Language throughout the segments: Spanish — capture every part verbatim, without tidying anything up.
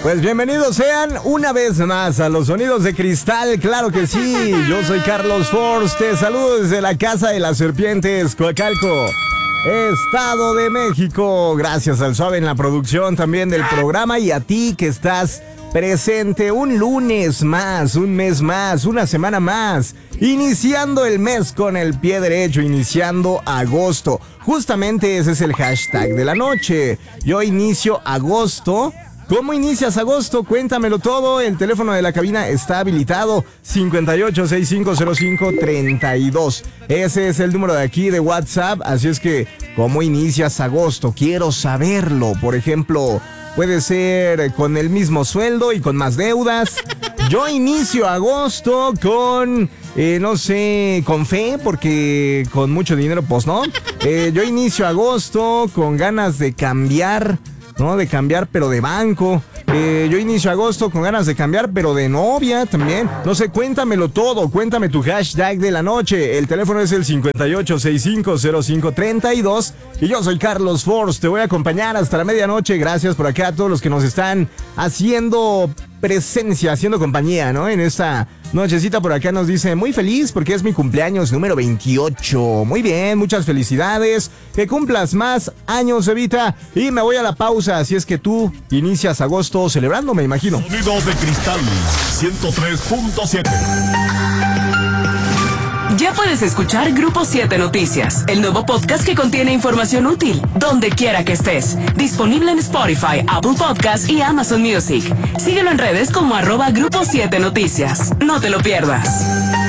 Pues bienvenidos sean una vez más a los Sonidos de Cristal, claro que sí, yo soy Carlos Force, te saludo desde la Casa de las Serpientes, Coacalco, Estado de México. Gracias al Suave en la producción también del programa y a ti que estás presente un lunes más, un mes más, una semana más, iniciando el mes con el pie derecho, iniciando agosto. Justamente ese es el hashtag de la noche. Yo inicio agosto. ¿Cómo inicias agosto? Cuéntamelo todo. El teléfono de la cabina está habilitado cincuenta y ocho, sesenta y cinco cero cinco, treinta y dos. Ese es el número de aquí de WhatsApp. Así es que, ¿cómo inicias agosto? Quiero saberlo. Por ejemplo, puede ser con el mismo sueldo y con más deudas. Yo inicio agosto con, eh, no sé, con fe, porque con mucho dinero, pues no. Eh, yo inicio agosto con ganas de cambiar. No, de cambiar, pero de banco. Eh, yo inicio agosto con ganas de cambiar, pero de novia también. No sé, cuéntamelo todo. Cuéntame tu hashtag de la noche. El teléfono es el cincuenta y ocho, sesenta y cinco cero cinco, treinta y dos. Y yo soy Carlos Force. Te voy a acompañar hasta la medianoche. Gracias por acá a todos los que nos están haciendo presencia, haciendo compañía, ¿no? En esta nochecita por acá nos dice, muy feliz porque es mi cumpleaños número veintiocho. Muy bien, muchas felicidades. Que cumplas más años, Evita. Y me voy a la pausa, así es que tú inicias agosto celebrando, me imagino. Sonidos de Cristal, ciento tres punto siete. Ya puedes escuchar Grupo siete Noticias, el nuevo podcast que contiene información útil, donde quiera que estés. Disponible en Spotify, Apple Podcasts y Amazon Music. Síguelo en redes como arroba Grupo siete Noticias. No te lo pierdas.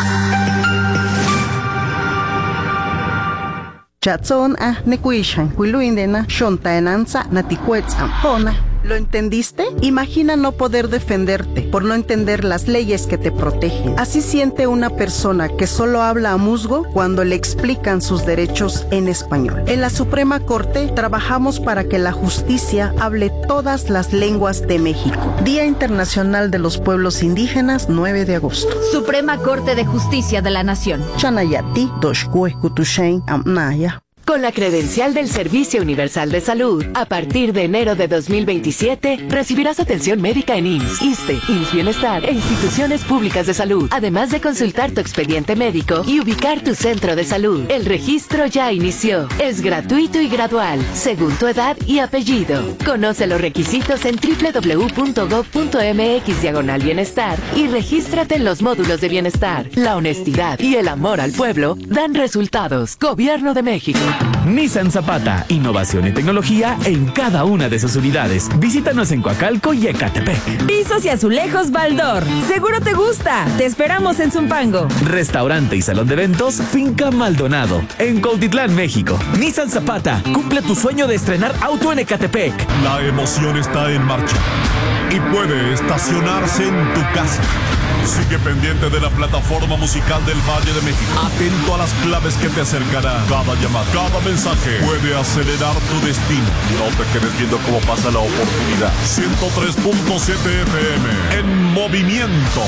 Chatson a nekuishan kuiluindena shontaenanza natikuetzam hona. ¿Lo entendiste? Imagina no poder defenderte por no entender las leyes que te protegen. Así siente una persona que solo habla a musgo cuando le explican sus derechos en español. En la Suprema Corte trabajamos para que la justicia hable todas las lenguas de México. Día Internacional de los Pueblos Indígenas, nueve de agosto. Suprema Corte de Justicia de la Nación. Chanayati, Doshkue, Kutushain, Amnaya. Con la credencial del Servicio Universal de Salud, a partir de enero de dos mil veintisiete, recibirás atención médica en I M S S, ISSSTE, I M S S Bienestar e instituciones públicas de salud, además de consultar tu expediente médico y ubicar tu centro de salud. El registro ya inició. Es gratuito y gradual, según tu edad y apellido. Conoce los requisitos en doble u doble u doble u punto gob punto eme equis diagonal bienestar y regístrate en los módulos de bienestar. La honestidad y el amor al pueblo dan resultados. Gobierno de México. Nissan Zapata, innovación y tecnología en cada una de sus unidades. Visítanos en Coacalco y Ecatepec. Pisos y azulejos Baldor. Seguro te gusta. Te esperamos en Zumpango. Restaurante y salón de eventos Finca Maldonado, en Cuautitlán, México. Nissan Zapata, cumple tu sueño de estrenar auto en Ecatepec. La emoción está en marcha y puede estacionarse en tu casa. Sigue pendiente de la plataforma musical del Valle de México. Atento a las claves que te acercarán. Cada llamada, cada mensaje puede acelerar tu destino. No te quedes viendo cómo pasa la oportunidad. ciento tres punto siete F M en movimiento.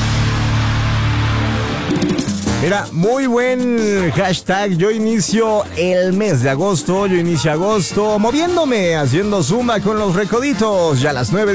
Mira, muy buen hashtag. Yo inicio el mes de agosto. Yo inicio agosto moviéndome, haciendo zumba con los recoditos. Ya a las nueve.